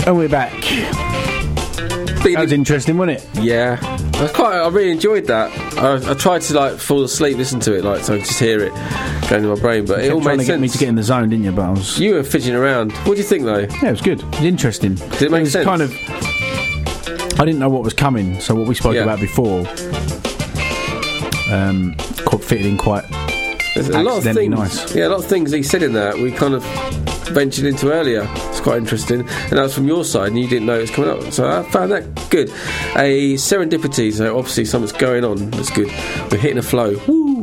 And we're back. That was interesting, wasn't it? Yeah. I really enjoyed that. I tried to like fall asleep, listen to it, like so I could just hear it going in my brain. But it all made sense. Get me to get in the zone, didn't you? But you were fidgeting around. What do you think, though? Yeah, it was good. It was interesting. Did it make sense? Kind of. I didn't know what was coming, so what we spoke about before fitted in quite. There's a lot of things. Nice. Yeah, a lot of things he said in that we kind of ventured into earlier. It's quite interesting, and that was from your side, and you didn't know it was coming up. So I found that good. A serendipity. So obviously something's going on. That's good. We're hitting a flow. Woo.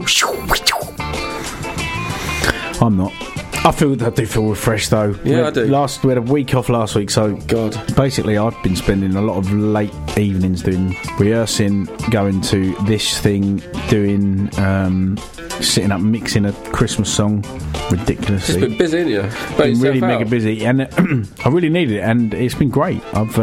I'm not. I do feel refreshed though. Yeah, I do. We had a week off last week, so basically I've been spending a lot of late evenings doing rehearsing, going to this thing, doing sitting up mixing a Christmas song ridiculously. It's been busy, haven't you? Been really mega busy, and I really needed it, and it's been great.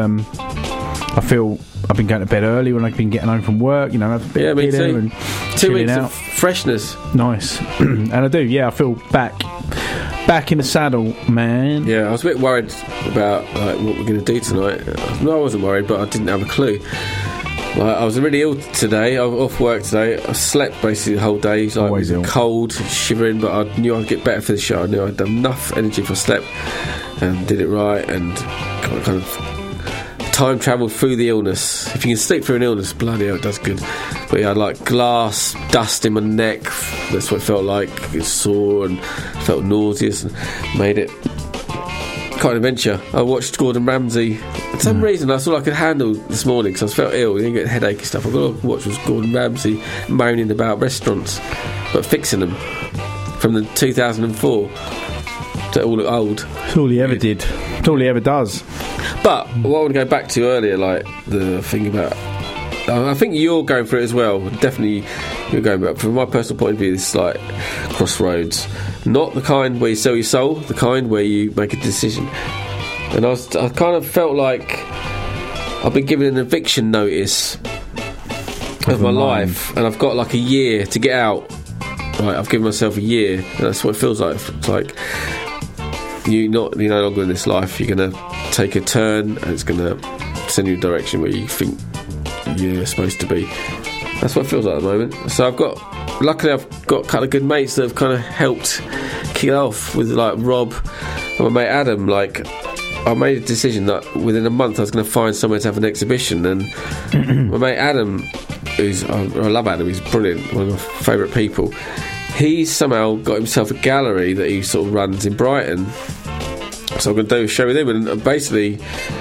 I feel I've been going to bed early when I've been getting home from work. You know, have a bit of me too. And 2 weeks out. Of freshness. Nice, and I do. Yeah, I feel back in the saddle, man. Yeah, I was a bit worried about like what we're going to do tonight. No, I wasn't worried, but I didn't have a clue. Like, I was really ill today. I was off work today. I slept basically the whole day. Like, always ill. Cold, shivering, but I knew I'd get better for the show. I knew I'd have enough energy if I slept and did it right, and kind of time travelled through the illness. If you can sleep through an illness, bloody hell, it does good. But yeah, I had like glass dust in my neck. That's what it felt like. It was sore and felt nauseous, and made it quite an adventure. I watched Gordon Ramsay. For some reason, that's all I could handle this morning because I felt ill. You get headache and stuff. I got to watch was Gordon Ramsay moaning about restaurants, but fixing them from the 2004 to all look old. It's all he ever did. It's all he ever does. But what I want to go back to earlier, like the thing about, I think you're going through it as well. Definitely, you're going back. From my personal point of view, this is like crossroads. Not the kind where you sell your soul, the kind where you make a decision. And I kind of felt like I've been given an eviction notice of my life, and I've got like a year to get out. Right, I've given myself a year, and that's what it feels like. It's like you're no longer in this life. You're going to take a turn, and it's going to send you a direction where you think you're supposed to be. That's what it feels like at the moment. So luckily I've got a couple of good mates that have kind of helped kick it off with like Rob and my mate Adam. Like, I made a decision that within a month I was going to find somewhere to have an exhibition, and my mate Adam, I love Adam, he's brilliant, one of my favourite people. He's somehow got himself a gallery that he sort of runs in Brighton, so I'm going to do a show with him. And basically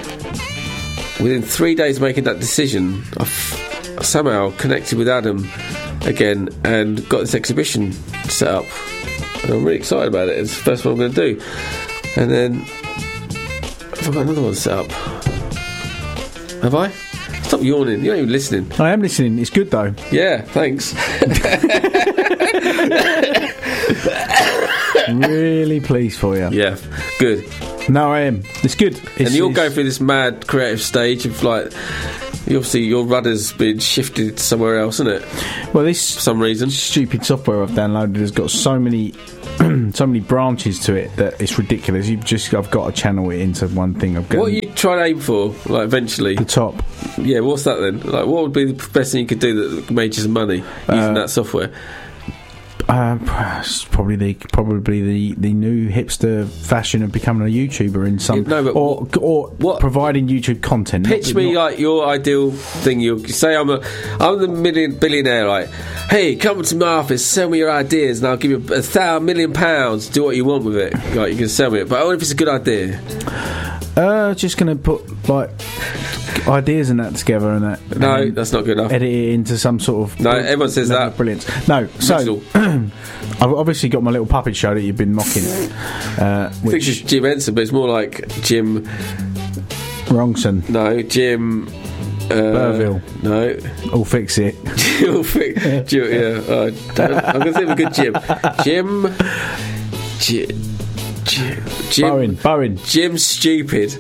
within 3 days of making that decision, I somehow connected with Adam again and got this exhibition set up, and I'm really excited about it. It's the first one I'm going to do, and then I've got another one set up. Have I? Stop yawning, you're not even listening. I am listening, it's good though. Yeah, thanks. Really pleased for you. Yeah, good. No, I am. It's good. And you're going through this mad creative stage of like, obviously your rudder's been shifted somewhere else, isn't it? Well, this for some reason stupid software I've downloaded has got so many branches to it that it's ridiculous. I've got to channel it into one thing. What are you trying to aim for, like, eventually? The top. Yeah, what's that then? Like, what would be the best thing you could do that made you some money using that software? Probably the new hipster fashion of becoming a YouTuber in some, or what, providing YouTube content. Pitch me like your ideal thing. You say I'm the billionaire. Like, hey, come to my office, sell me your ideas, and I'll give you £1,000 million. Do what you want with it. Like, you can sell me it, but only if it's a good idea. Just gonna put like ideas and that together and that. No, that's not good enough. Edit it into some sort of. No, everyone says that. Brilliant. No, so I've obviously got my little puppet show that you've been mocking. I think it's Jim Henson, but it's more like Jim Wrongson. No, Jim Burville. No, I'll fix it. Jim, yeah. I'm going to think of a good Jim. Bowen. Jim Stupid.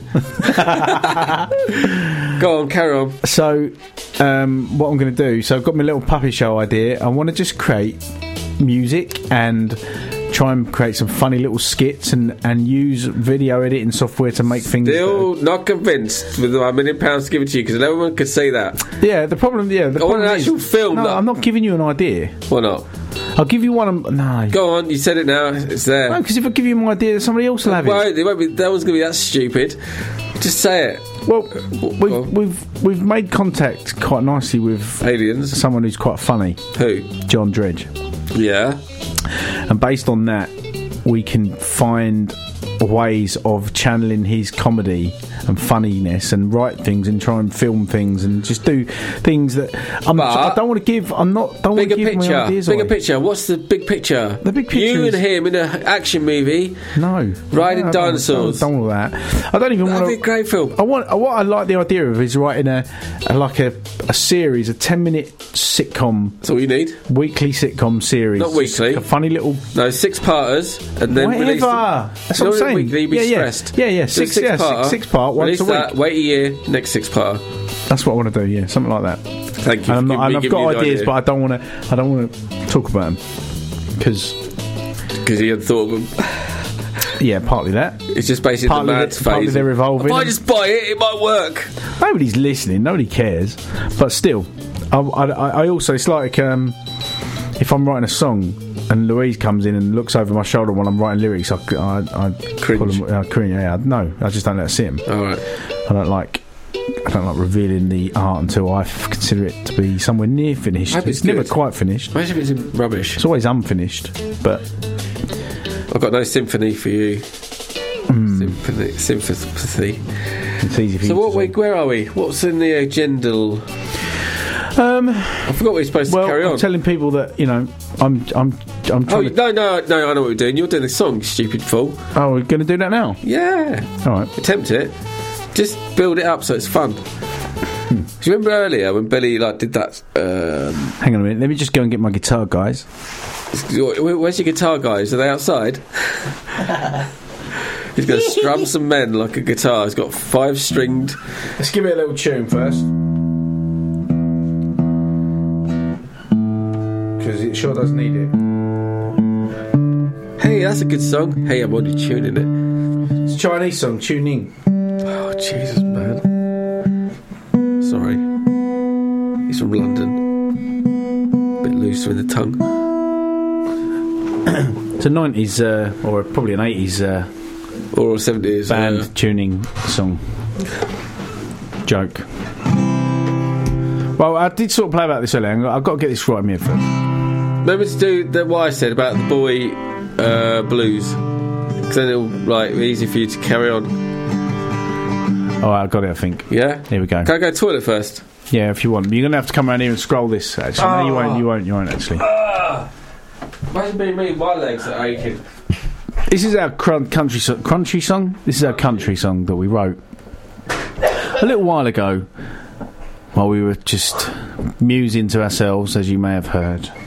Go on, carry on. So, what I'm going to do, so I've got my little puppet show idea. I want to just create music and try and create some funny little skits and use video editing software to make things. Still not convinced with my £1 million to give it to you because no one could see that. Yeah, the problem. Yeah, the I want problem an actual film. No, I'm not giving you an idea. Why not? I'll give you one. No. Go on, you said it now. It's there. No, because if I give you my idea, somebody else will have it. It won't be. That one's going to be that stupid. Just say it. Well, we've made contact quite nicely with aliens. Someone who's quite funny. Who? John Dredge. Yeah. And based on that, we can find ways of channeling his comedy and funniness and write things and try and film things and just do things that I don't want to give. Don't want to give my ideas away. Bigger picture. What's the big picture? The big picture. You and him in an action movie. No, riding dinosaurs. Don't want that. I don't even want. That'd be a great film. What I like the idea of is writing a series, a 10-minute sitcom. That's all you need. Weekly sitcom series. Not weekly. A funny little. No, 6-parters, and then whatever. release them. That's what I'm saying. Weekly, you'd be stressed. Yeah. Six part. Once a week. That, wait a year. Next 6-parter. That's what I want to do. Yeah, something like that. Thank you. And I've got ideas, but I don't want to talk about them because you hadn't thought of them. Yeah, partly that. It's just basically the mad phase. Partly they're evolving. If I just buy it, it might work. Nobody's listening. Nobody cares. But still, I also, it's like if I'm writing a song and Louise comes in and looks over my shoulder while I'm writing lyrics, I cringe. Cringe. Yeah, no, I just don't let her see him. All right. I don't like revealing the art until I consider it to be somewhere near finished. It's never quite finished. Imagine if it's rubbish. It's always unfinished, but I've got no sympathy for you. Sympathy. It's easy for you. So where are we? What's in the agenda? I forgot what we're supposed to carry on. I'm telling people that I'm trying. No! I know what we're doing. You're doing the song, you stupid fool. Oh, we're going to do that now. Yeah. All right. Attempt it. Just build it up so it's fun. Do you remember earlier when Billy did that? Hang on a minute. Let me just go and get my guitar, guys. Where's your guitar, guys? Are they outside? He's going to strum some men like a guitar. He's got 5-stringed. Let's give it a little tune first. Because it sure does need it. Hey, that's a good song. Hey, I'm already tuning it. It's a Chinese song, tuning. Oh, Jesus, man. Sorry. He's from London. A bit looser in the tongue. It's a 90s, or probably an 80s... or a 70s band tuning song. Joke. Well, I did sort of play about this earlier. I've got to get this right in my head first. Remember to do what I said about the boy blues, because then it'll be easy for you to carry on. Oh, I got it, I think. Yeah? Here we go. Can I go to the toilet first? Yeah, if you want. But you're going to have to come around here and scroll this, actually. No, you won't, actually. Imagine being me, my legs are aching. This is our country song. This is our country song that we wrote a little while ago while we were just musing to ourselves, as you may have heard.